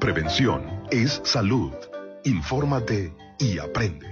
Prevención es salud. Infórmate y aprende.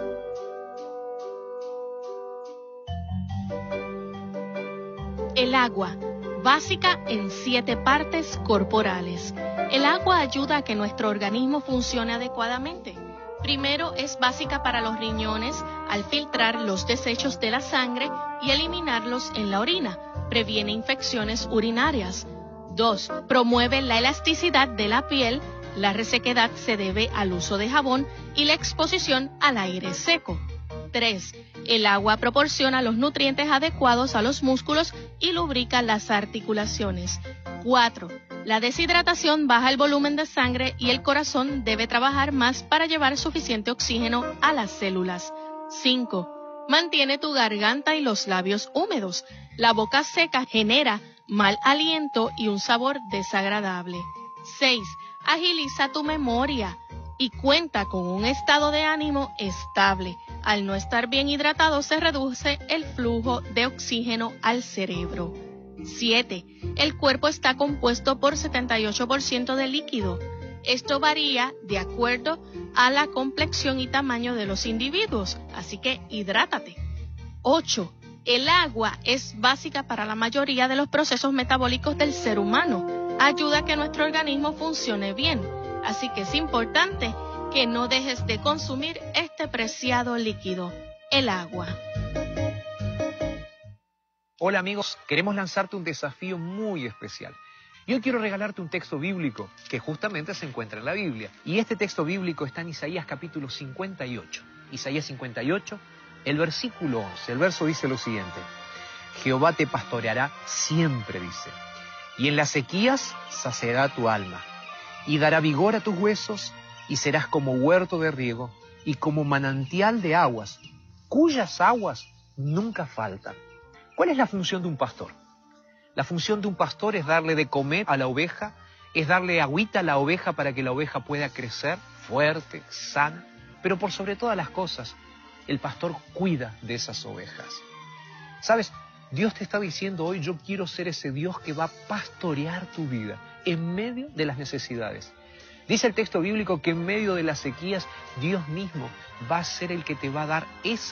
El agua, básica en 7 partes corporales. El agua ayuda a que nuestro organismo funcione adecuadamente. Primero, es básica para los riñones al filtrar los desechos de la sangre y eliminarlos en la orina. Previene infecciones urinarias. 2. Promueve la elasticidad de la piel. La resequedad se debe al uso de jabón y la exposición al aire seco. 3. El agua proporciona los nutrientes adecuados a los músculos y lubrica las articulaciones. 4. La deshidratación baja el volumen de sangre y el corazón debe trabajar más para llevar suficiente oxígeno a las células. 5. Mantiene tu garganta y los labios húmedos. La boca seca genera mal aliento y un sabor desagradable. 6. Agiliza tu memoria y cuenta con un estado de ánimo estable. Al no estar bien hidratado, se reduce el flujo de oxígeno al cerebro. 7. El cuerpo está compuesto por 78% de líquido. Esto varía de acuerdo a la complexión y tamaño de los individuos, así que hidrátate. 8. El agua es básica para la mayoría de los procesos metabólicos del ser humano. Ayuda a que nuestro organismo funcione bien, así que es importante que no dejes de consumir este preciado líquido, el agua. Hola amigos, queremos lanzarte un desafío muy especial. Yo quiero regalarte un texto bíblico que justamente se encuentra en la Biblia. Y este texto bíblico está en Isaías capítulo 58. Isaías 58, el versículo 11. El verso dice lo siguiente: Jehová te pastoreará siempre, dice, y en las sequías saciará tu alma, y dará vigor a tus huesos, y serás como huerto de riego, y como manantial de aguas, cuyas aguas nunca faltan. ¿Cuál es la función de un pastor? La función de un pastor es darle de comer a la oveja, es darle agüita a la oveja para que la oveja pueda crecer fuerte, sana, pero por sobre todas las cosas, el pastor cuida de esas ovejas. ¿Sabes? Dios te está diciendo hoy, yo quiero ser ese Dios que va a pastorear tu vida en medio de las necesidades. Dice el texto bíblico que en medio de las sequías, Dios mismo va a ser el que te va a dar esa